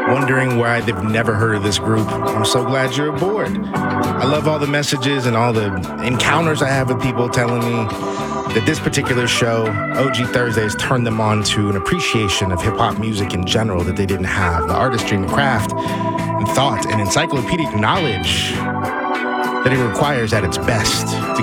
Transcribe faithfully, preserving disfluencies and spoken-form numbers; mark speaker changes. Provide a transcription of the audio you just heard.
Speaker 1: wondering why they've never heard of this group, I'm so glad you're aboard. I love all the messages and all the encounters I have with people telling me that this particular show, O G Thursdays, turned them on to an appreciation of hip-hop music in general that they didn't have. The artistry and craft and thought and encyclopedic knowledge that it requires at its best to